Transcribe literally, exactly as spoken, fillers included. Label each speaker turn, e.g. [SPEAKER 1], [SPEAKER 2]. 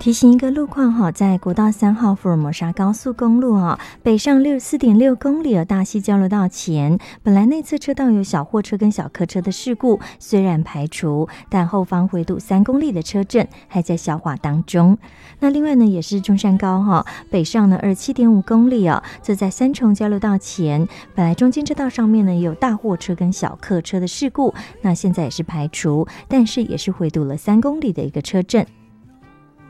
[SPEAKER 1] 提醒一个路况哈，在国道三号福尔摩沙高速公路啊，北上六十四点六公里大溪交流道前，本来内侧车道有小货车跟小客车的事故，虽然排除，但后方回堵三公里的车阵还在消化当中。那另外呢，也是中山高哈，北上呢二十七点五公里啊，这在三重交流道前，本来中间车道上面呢也有大货车跟小客车的事故，那现在也是排除，但是也是回堵了三公里的一个车阵。